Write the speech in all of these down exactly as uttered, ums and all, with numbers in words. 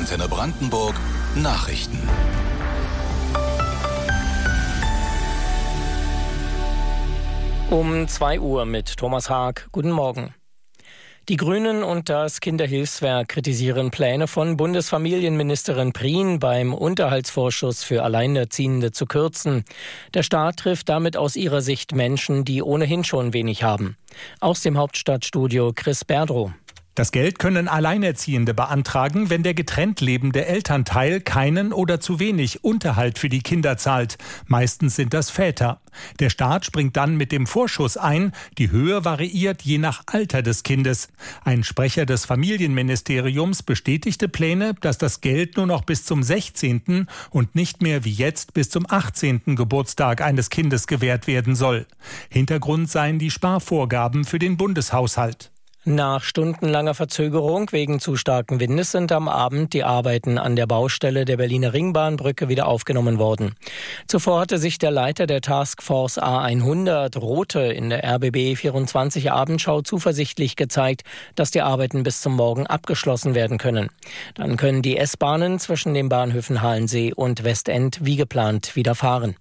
Antenne Brandenburg Nachrichten. Um zwei Uhr mit Thomas Haag. Guten Morgen. Die Grünen und das Kinderhilfswerk kritisieren Pläne von Bundesfamilienministerin Prien, beim Unterhaltsvorschuss für Alleinerziehende zu kürzen. Der Staat trifft damit aus ihrer Sicht Menschen, die ohnehin schon wenig haben. Aus dem Hauptstadtstudio Chris Berdrow. Das Geld können Alleinerziehende beantragen, wenn der getrennt lebende Elternteil keinen oder zu wenig Unterhalt für die Kinder zahlt. Meistens sind das Väter. Der Staat springt dann mit dem Vorschuss ein. Die Höhe variiert je nach Alter des Kindes. Ein Sprecher des Familienministeriums bestätigte Pläne, dass das Geld nur noch bis zum sechzehnten und nicht mehr wie jetzt bis zum achtzehnten Geburtstag eines Kindes gewährt werden soll. Hintergrund seien die Sparvorgaben für den Bundeshaushalt. Nach stundenlanger Verzögerung wegen zu starken Windes sind am Abend die Arbeiten an der Baustelle der Berliner Ringbahnbrücke wieder aufgenommen worden. Zuvor hatte sich der Leiter der Taskforce A hundert, Rothe, in der R B B vierundzwanzig Abendschau zuversichtlich gezeigt, dass die Arbeiten bis zum Morgen abgeschlossen werden können. Dann können die S-Bahnen zwischen den Bahnhöfen Halensee und Westend wie geplant wieder fahren.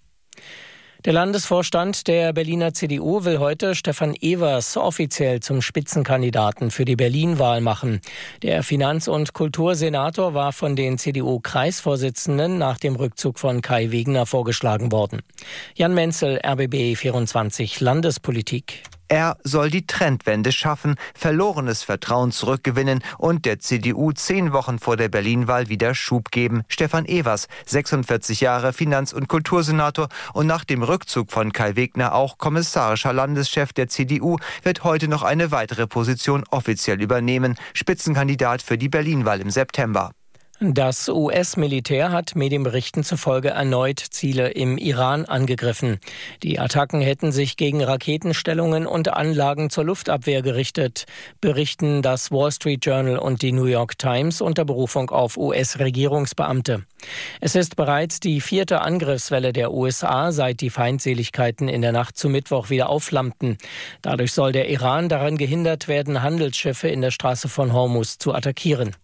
Der Landesvorstand der Berliner C D U will heute Stefan Evers offiziell zum Spitzenkandidaten für die Berlin-Wahl machen. Der Finanz- und Kultursenator war von den C D U-Kreisvorsitzenden nach dem Rückzug von Kai Wegner vorgeschlagen worden. Jan Menzel, R B B vierundzwanzig Landespolitik. Er soll die Trendwende schaffen, verlorenes Vertrauen zurückgewinnen und der C D U zehn Wochen vor der Berlin-Wahl wieder Schub geben. Stefan Evers, sechsundvierzig Jahre, Finanz- und Kultursenator und nach dem Rückzug von Kai Wegner auch kommissarischer Landeschef der C D U, wird heute noch eine weitere Position offiziell übernehmen. Spitzenkandidat für die Berlin-Wahl im September. Das U S-Militär hat Medienberichten zufolge erneut Ziele im Iran angegriffen. Die Attacken hätten sich gegen Raketenstellungen und Anlagen zur Luftabwehr gerichtet, berichten das Wall Street Journal und die New York Times unter Berufung auf U S-Regierungsbeamte. Es ist bereits die vierte Angriffswelle der U S A, seit die Feindseligkeiten in der Nacht zu Mittwoch wieder aufflammten. Dadurch soll der Iran daran gehindert werden, Handelsschiffe in der Straße von Hormuz zu attackieren.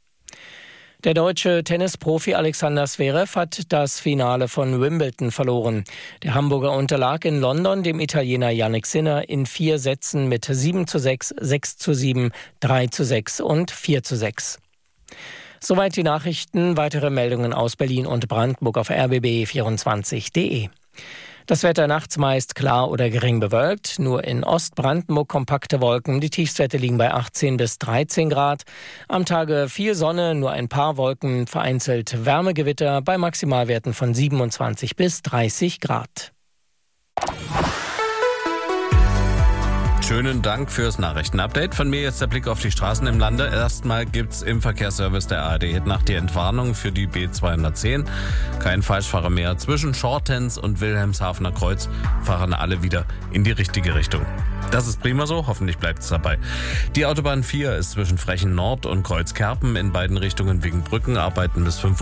Der deutsche Tennisprofi Alexander Zverev hat das Finale von Wimbledon verloren. Der Hamburger unterlag in London dem Italiener Jannik Sinner in vier Sätzen mit sieben zu sechs, sechs zu sieben, drei zu sechs und vier zu sechs. Soweit die Nachrichten. Weitere Meldungen aus Berlin und Brandenburg auf r b b vierundzwanzig punkt d e. Das Wetter nachts meist klar oder gering bewölkt. Nur in Ostbrandenburg kompakte Wolken. Die Tiefstwerte liegen bei achtzehn bis dreizehn Grad. Am Tage viel Sonne, nur ein paar Wolken, vereinzelt Wärmegewitter bei Maximalwerten von siebenundzwanzig bis dreißig Grad. Schönen Dank fürs Nachrichtenupdate. Von mir jetzt der Blick auf die Straßen im Lande. Erstmal gibt's im Verkehrsservice der A R D Nacht die Entwarnung für die B zweihundertzehn. Kein Falschfahrer mehr. Zwischen Shortens und Wilhelmshavener Kreuz fahren alle wieder in die richtige Richtung. Das ist prima so, hoffentlich bleibt es dabei. Die Autobahn vier ist zwischen Frechen Nord und Kreuzkerpen in beiden Richtungen wegen Brückenarbeiten bis fünf